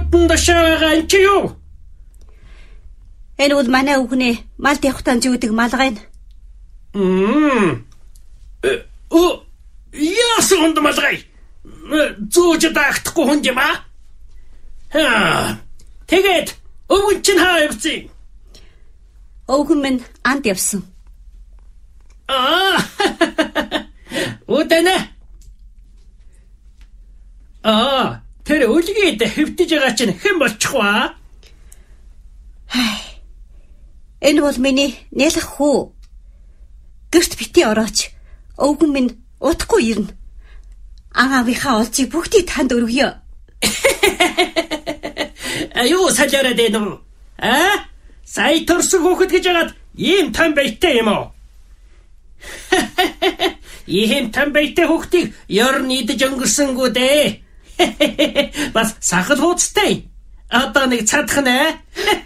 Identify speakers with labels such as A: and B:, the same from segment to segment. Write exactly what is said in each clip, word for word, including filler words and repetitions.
A: Хурдан дашаагаа энэ чи юу?
B: Энэ бол манай үгнээ мал явахтан зүйдэг малгай.
A: Мм. Оо, яасан хүнд малгай? Зүүж дахдахгүй хүн юм аа? Ха. Тэгээд өвгөн чинь хаа явцیں۔
B: Өвгөн минь анд явсан.
A: Аа. Үтэнэ. Аа, тэр үлгээд хэвтэж байгаа чинь хэн болчих вэ?
B: Энэ бол миний нэлэх хүү. Гэрт бити орооч. Өвгөн минь удахгүй ирнэ. Аавынхаа олзыг бүгдийг танд өргөё.
A: Аюу салиараа дэнэ. А? Сая төрсөн хүүхэд гэж яагаад ийм том байтай юм уу? Ийм том байтай хүүхдийг ёрн идэж өнгөрсөнгүү дээ. Бас сахал хууцтай. Одоо нэг цадах нэ.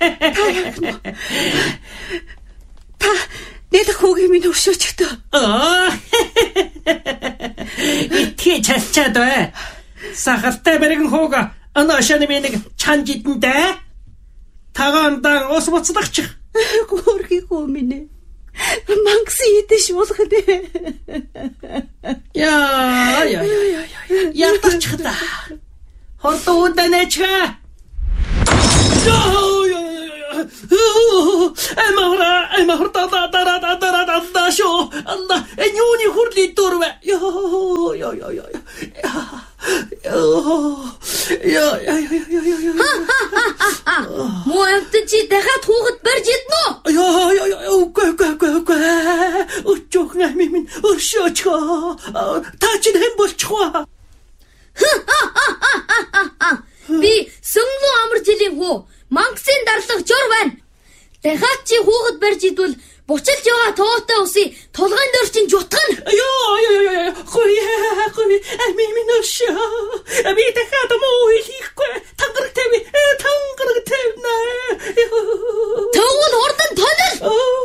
B: Та нэлэх хүүгийн минь өршөөч өгтөө.
A: Аа. Итгэ чалчаад бай. Сахалтай бэргэн хүүга анаашаны минийг чанжидэнтэй. Тагаандан ус буцдагчих.
B: Гөрхий хүү минь. Мангас идэш болох нэ.
A: Яа, яа, яа, яа. Ятарчих та. Хурдан удаач. Яа, яа, яа. Эмара, эмара та та та та та та та шо. Алла, энюни хурли дурвэ. Яа, яа, яа, яа. Яа, яа, яа, яа, яа.
C: Муу амтчи дахиад хүүхэд барьж иднэ үү?
A: Яа, яа, яа, үгүй, үгүй, үгүй, үгүй. Өчөөх нами минь өршөөч. Та чинь хэн болчихваа?
C: Би Сүнглүү Амаржилийн хүү, Мангасын дарлах жор байна. Дахиад чи хүүхэд барьж идвэл буцалж яваа тоотой усыг толгойн дээр чинь жутгана.
A: Яа, яа, яа, хой, хой, ами минь өршөө. Би дахиад муу хийхгүй. Тангараг тавь, тангараг тавьна.
C: Тэгвэл хурдан тонол.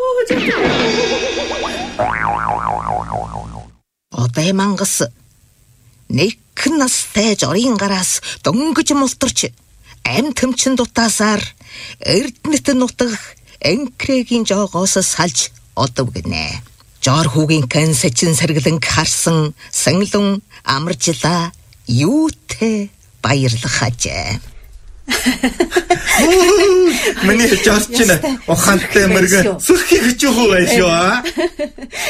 D: Одай Мангас нэг настай жорын гараас дөнгөж мултарч ам төмчин дутаасаар эрдэнэт нутаг Энкрэгийн жоогоос салж одов гинэ. Жор хүүгийн кансачин сэргэлэн харсан Сүнглүү Амаржила юутэй баярлах хажээ.
E: Миний жорч чинь ухаантай мэрэг сүрхий гэж юу вэ шүү аа?